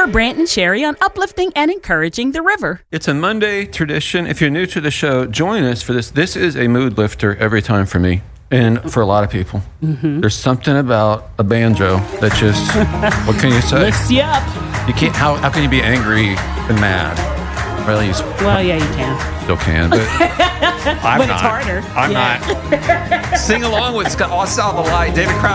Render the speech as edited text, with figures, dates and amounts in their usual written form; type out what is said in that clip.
for Brant and Sherry on uplifting and encouraging the river. It's a Monday tradition. If you're new to the show, join us for this. This is a mood lifter every time for me and for a lot of people. Mm-hmm. There's something about a banjo that just, what can you say? Lifts you up. You can't. How can you be angry and mad? Really? Well, yeah, you can. Still can, but I'm when not. It's harder. I'm not. Sing along with Scott. I saw the light. David Crowder.